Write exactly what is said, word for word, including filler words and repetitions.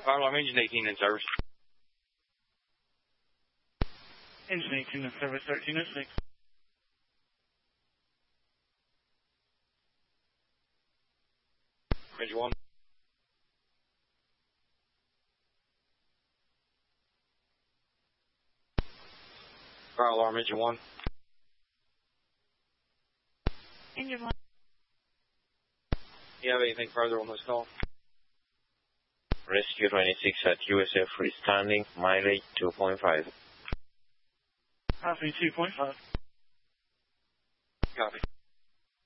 Fire alarm engine eighteen in service. Engine eighteen in service, thirteen oh six. Engine one. Fire alarm engine one. Engine one. You have anything further on this call? Rescue twenty-six at U S F freestanding, mileage two point five. Copy two point five. Copy.